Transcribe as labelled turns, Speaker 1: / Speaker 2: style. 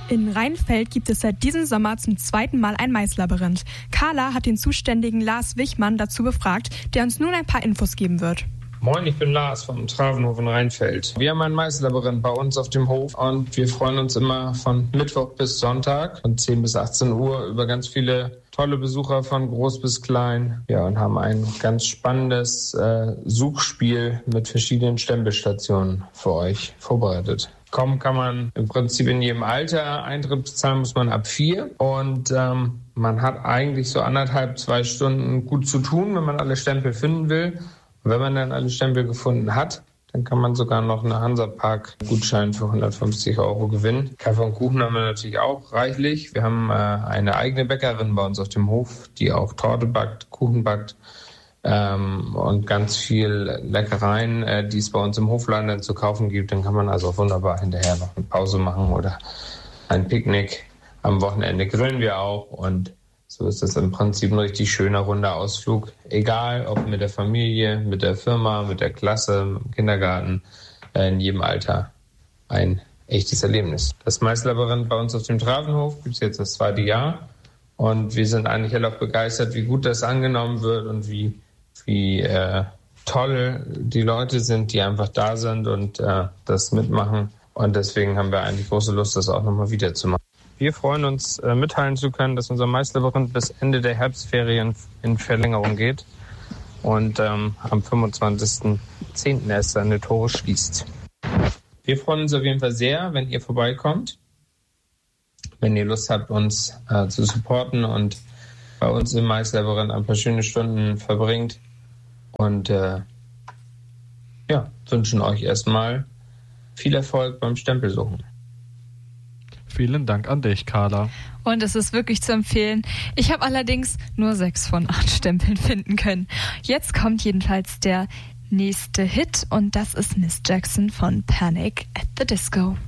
Speaker 1: In Rheinfeld gibt es seit diesem Sommer zum zweiten Mal ein Maislabyrinth. Carla hat den zuständigen Lars Wichmann dazu befragt, der uns nun ein paar Infos geben wird.
Speaker 2: Moin, ich bin Lars vom Travenhof in Rheinfeld. Wir haben ein Maislabyrinth bei uns auf dem Hof und wir freuen uns immer von Mittwoch bis Sonntag von 10 bis 18 Uhr über ganz viele tolle Besucher von groß bis klein. Ja, und haben ein ganz spannendes Suchspiel mit verschiedenen Stempelstationen für euch vorbereitet. Kommen kann man im Prinzip in jedem Alter. Eintritt bezahlen muss man ab 4 und man hat eigentlich so 1,5-2 Stunden gut zu tun, wenn man alle Stempel finden will. Und wenn man dann alle Stempel gefunden hat, dann kann man sogar noch einen Hansapark-Gutschein für 150 € gewinnen. Kaffee und Kuchen haben wir natürlich auch reichlich. Wir haben eine eigene Bäckerin bei uns auf dem Hof, die auch Torte backt, Kuchen backt und ganz viel Leckereien, die es bei uns im Hofladen dann zu kaufen gibt. Dann kann man also wunderbar hinterher noch eine Pause machen oder ein Picknick. Am Wochenende grillen wir auch und so ist das im Prinzip ein richtig schöner, runder Ausflug. Egal, ob mit der Familie, mit der Firma, mit der Klasse, im Kindergarten, in jedem Alter ein echtes Erlebnis. Das Maislabyrinth bei uns auf dem Travenhof gibt es jetzt das 2. Jahr. Und wir sind eigentlich auch begeistert, wie gut das angenommen wird und wie toll die Leute sind, die einfach da sind und das mitmachen. Und deswegen haben wir eigentlich große Lust, das auch nochmal wieder zu machen. Wir freuen uns, mitteilen zu können, dass unser Maislabyrinth bis Ende der Herbstferien in Verlängerung geht und am 25.10. erst seine Tore schließt. Wir freuen uns auf jeden Fall sehr, wenn ihr vorbeikommt, wenn ihr Lust habt, uns zu supporten und bei uns im Maislabyrinth ein paar schöne Stunden verbringt und wünschen euch erstmal viel Erfolg beim Stempelsuchen.
Speaker 3: Vielen Dank an dich, Carla.
Speaker 4: Und es ist wirklich zu empfehlen. Ich habe allerdings nur 6 von 8 Stempeln finden können. Jetzt kommt jedenfalls der nächste Hit und das ist Miss Jackson von Panic at the Disco.